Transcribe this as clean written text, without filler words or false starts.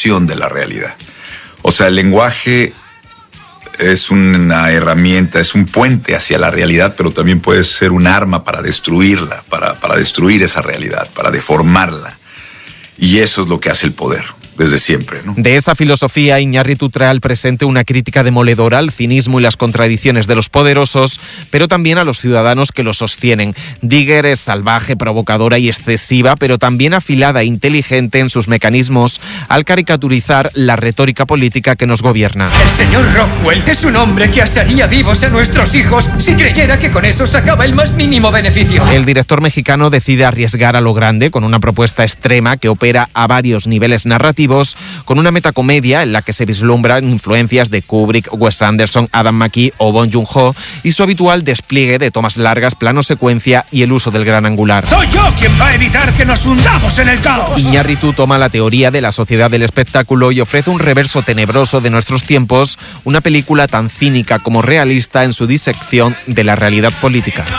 distorsión de la realidad. O sea, el lenguaje es una herramienta, es un puente hacia la realidad, pero también puede ser un arma para destruirla, para destruir esa realidad, para deformarla. Y eso es lo que hace el poder, desde siempre, ¿no? De esa filosofía, Iñárritu trae al presente una crítica demoledora al cinismo y las contradicciones de los poderosos, pero también a los ciudadanos que los sostienen. Digger es salvaje, provocadora y excesiva, pero también afilada e inteligente en sus mecanismos al caricaturizar la retórica política que nos gobierna. El señor Rockwell es un hombre que asaría vivos a nuestros hijos si creyera que con eso sacaba el más mínimo beneficio. El director mexicano decide arriesgar a lo grande con una propuesta extrema que opera a varios niveles narrativos, con una metacomedia en la que se vislumbran influencias de Kubrick, Wes Anderson, Adam McKay o Bong Joon-ho y su habitual despliegue de tomas largas, plano secuencia y el uso del gran angular. ¡Soy yo quien va a evitar que nos hundamos en el caos! Iñárritu toma la teoría de la sociedad del espectáculo y ofrece un reverso tenebroso de nuestros tiempos, una película tan cínica como realista en su disección de la realidad política.